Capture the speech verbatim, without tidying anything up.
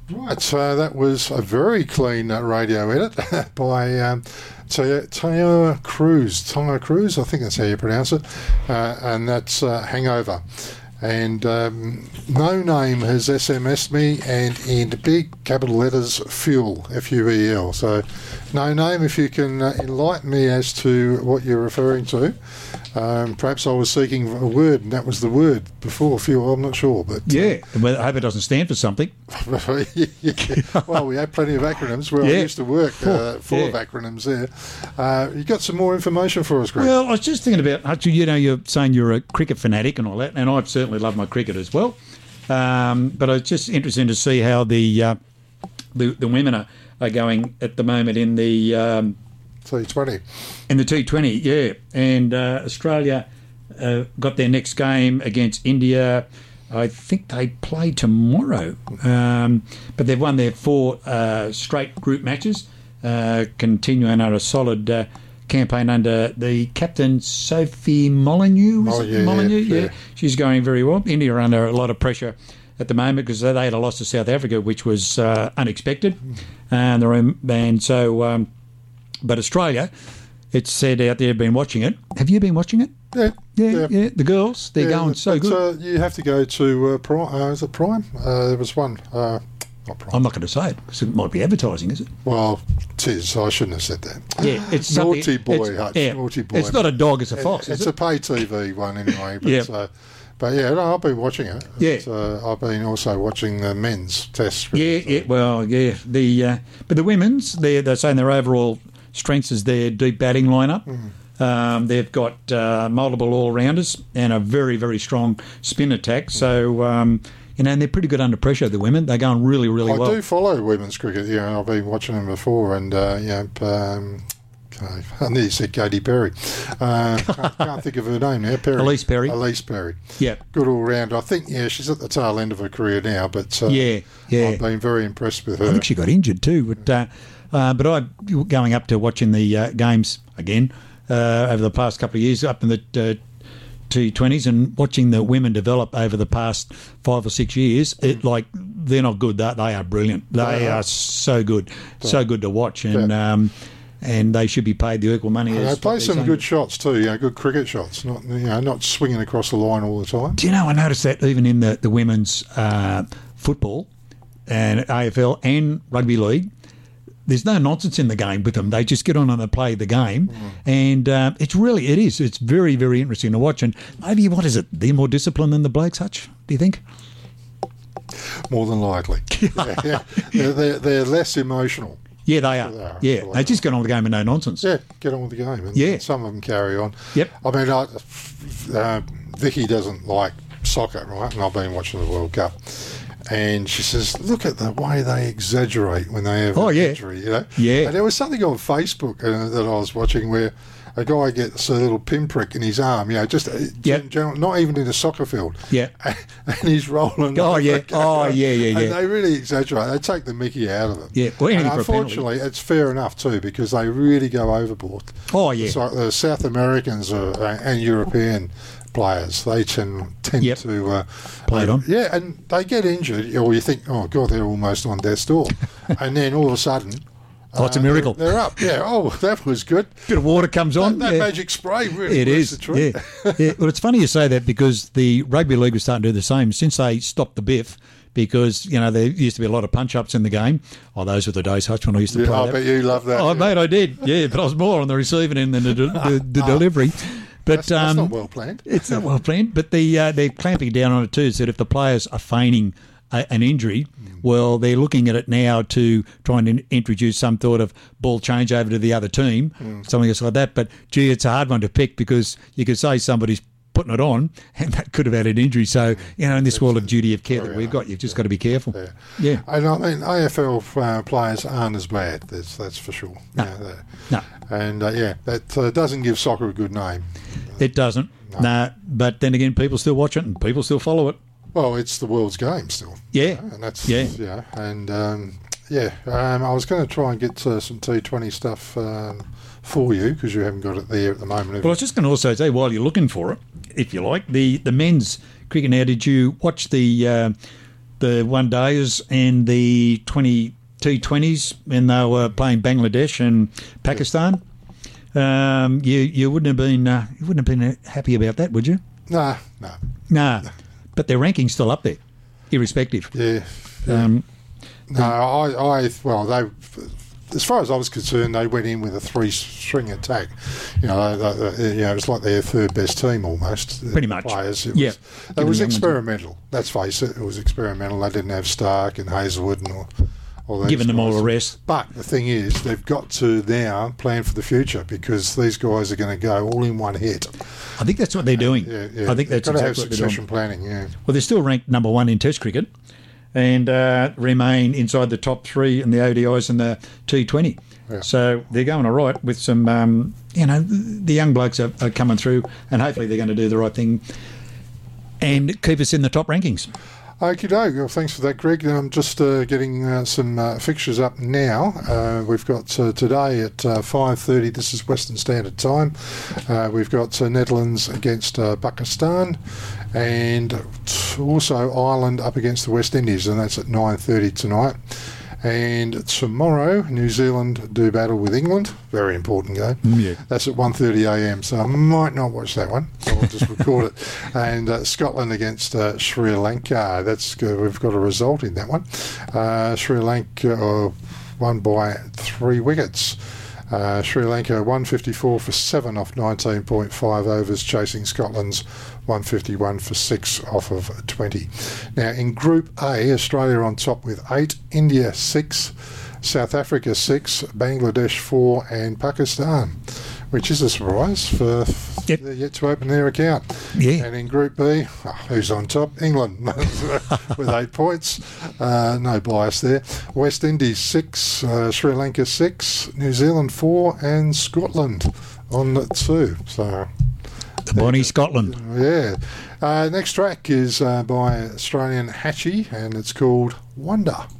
Right, so that was a very clean uh, radio edit by um, Taylor Cruz. Taylor Cruz, I think that's how you pronounce it, uh, and that's uh, Hangover. And um, No Name has S M S'd me, and in big capital letters, Fuel, F U E L. So, No Name, if you can uh, enlighten me as to what you're referring to. Um, perhaps I was seeking a word, and that was the word before fuel. I'm not sure, but yeah, well, I hope it doesn't stand for something. yeah. Well, we have plenty of acronyms. Where yeah. I used to work, uh, full yeah. of acronyms there. Uh, you got some more information for us, Greg? Well, I was just thinking about Hutch. You know, you're saying you're a cricket fanatic and all that, and I've certainly loved my cricket as well. Um, but I was just interested to see how the uh, the, the women are, are going at the moment in the. Um, T twenty. In the T twenty, yeah. And uh, Australia uh, got their next game against India. I think they play tomorrow. Um, but they've won their four uh, straight group matches, uh, continuing on a solid uh, campaign under the captain, Sophie Molyneux. Oh, is it? yeah, Molyneux? yeah, Yeah. yeah. She's going very well. India are under a lot of pressure at the moment because they had a loss to South Africa, which was uh, unexpected. And, they're in, and so... Um, But Australia, it's said out there, been watching it. Have you been watching it? Yeah. Yeah, yeah. yeah. The girls, they're Yeah, going so but, good. Uh, you have to go to uh, Prime. Uh, is it Prime? Uh, there was one. Uh, not Prime. I'm not going to say it because it might be advertising, is it? Well, it is. I shouldn't have said that. Yeah, it's something. Naughty boy, it's, Hutch. yeah, Naughty boy. It's not a dog, it's a fox, It, is it's it? a pay T V one anyway. But, Yeah. uh, but yeah, no, I've been watching it. Yeah. It's, uh, I've been also watching the men's test. Yeah, so. yeah. Well, yeah. The uh, but the women's, they're they're saying their overall strengths is their deep batting lineup. Mm. Um, they've got uh, multiple all-rounders and a very, very strong spin attack. So, um, you know, and they're pretty good under pressure, the women. They're going really, really I well. do follow women's cricket. You know, I've been watching them before, and uh, you know, um, I nearly said Katy Perry. Uh, can't, can't think of her name now. Perry. Elise Perry. Elise Perry. Yeah. Good all round. I think, yeah, she's at the tail end of her career now, but uh, Yeah, yeah. I've been very impressed with her. I think she got injured too, but uh, uh, but I going up to watching the uh, games again uh, over the past couple of years up in the uh, T twenties and watching the women develop over the past five or six years. It like they're not good; they they are brilliant. They Yeah. are so good, so good to watch, and um, and they should be paid the equal money. And as they play what they're some saying. good shots too. You know, good cricket shots. Not you know, not swinging across the line all the time. Do you know? I noticed that even in the the women's uh, football and A F L and rugby league. There's no nonsense in the game with them. They just get on and they play the game, mm. and uh, it's really it is. It's very very interesting to watch. And maybe what is it? They're more disciplined than the blokes, Hutch. Do you think? More than likely. yeah, yeah. They're, they're, they're less emotional. Yeah, they are. They are. Yeah, They they just get on with the game and no nonsense. Yeah, get on with the game. And Yeah. some of them carry on. Yep. I mean, I, uh, Vicky doesn't like soccer, right? And I've been watching the World Cup. And she says, look at the way they exaggerate when they have Oh, an yeah. injury, you know? Yeah. And there was something on Facebook uh, that I was watching where a guy gets a little pinprick in his arm, you know, just uh, Yep. gen- general, not even in a soccer field. Yeah. And he's rolling. Oh, over, yeah. going, Oh, yeah, yeah, And yeah. they really exaggerate. They take the mickey out of it. Yeah. Well, and anything for a penalty. unfortunately, it's fair enough too because they really go overboard. Oh, yeah. So the South Americans are, uh, and European players, they tend, tend Yep. to uh, Play it on. Yeah, and they get injured, or you think, oh God, they're almost on death's door, and then all of a sudden, Oh, it's a uh, miracle. They're, they're up. Yeah. Oh, that was good. Bit of water comes on. That, that yeah. magic spray really It works is. the trick. Yeah. yeah. Well, it's funny you say that because the rugby league was starting to do the same since they stopped the biff. Because, you know, there used to be a lot of punch-ups in the game. Oh, those were the days, Hutch, when I used to Yeah, play I that. bet you love that. Oh, yeah. mate, I did. Yeah, but I was more on the receiving end than the, the, the delivery. But That's, that's um, not well planned. It's not well planned. But the uh, they're clamping down on it too. So that if the players are feigning a, an injury, well, they're looking at it now to try and in, introduce some sort of ball change over to the other team, Mm. something else like that. But, gee, it's a hard one to pick because you could say somebody's putting it on and that could have had an injury. So, you know, in this world of duty of care that we've got, you've just got to be careful. Yeah. Yeah. And I mean, A F L uh, players aren't as bad, that's, that's for sure. No. Yeah, they're- No. And uh, yeah, that uh, doesn't give soccer a good name. It doesn't. No. Nah, but then again, people still watch it and people still follow it. Well, it's the world's game still. Yeah. And that's, Yeah. yeah. And um, yeah, um, I was going to try and get uh, some T twenty stuff um, for you because you haven't got it there at the moment. Well, I was just going to also say, while you're looking for it, if you like, the, the men's cricket now, did you watch the uh, the one days and the twenty T twenties when they were playing Bangladesh and Pakistan. Um, you you wouldn't have been uh, you wouldn't have been happy about that, would you? No, no. Nah, but their ranking's still up there, irrespective. Yeah. yeah. Um, no, I, I, well, they, as far as I was concerned, they went in with a three-string attack. You know, they, they, you know, it was like their third best team almost. Pretty much. Players. It yeah. was, it was experimental. Let's face it, it was experimental. They didn't have Stark and Hazelwood and all. all those Giving them guys. all a rest. But the thing is, they've got to now plan for the future because these guys are going to go all in one hit. I think that's what they're doing. Yeah, yeah. I think that's got to exactly have what they're succession doing. planning. Yeah. Well, they're still ranked number one in Test cricket, and uh, remain inside the top three in the O D Is and the T twenty. Yeah. So they're going all right with some, um, you know, the young blokes are, are coming through, and hopefully they're going to do the right thing and keep us in the top rankings. Okie doke. Well, thanks for that, Greg. I'm just uh, getting uh, some uh, fixtures up now. Uh, we've got uh, today at uh, five thirty, this is Western Standard Time. Uh, we've got uh, Netherlands against uh, Pakistan, and t- also Ireland up against the West Indies, and that's at nine thirty tonight. And tomorrow, New Zealand do battle with England. Very important game. Yeah. That's at one thirty a m, so I might not watch that one. I'll just record it. And uh, Scotland against uh, Sri Lanka. That's good. We've got a result in that one. Uh, Sri Lanka uh, won by three wickets. Uh, Sri Lanka one fifty-four for seven off nineteen point five overs, chasing Scotland's one fifty-one for six off of twenty. Now in Group A, Australia on top with eight, India six, South Africa six, Bangladesh four, and Pakistan, which is a surprise for Yep. they're yet to open their account. Yeah. And in Group B, oh, who's on top? England with eight points. Uh, no bias there. West Indies six, uh, Sri Lanka six, New Zealand four, and Scotland on two. So, The Bonnie Scotland. yeah. Uh, next track is uh, by Australian Hatchie, and it's called Wonder.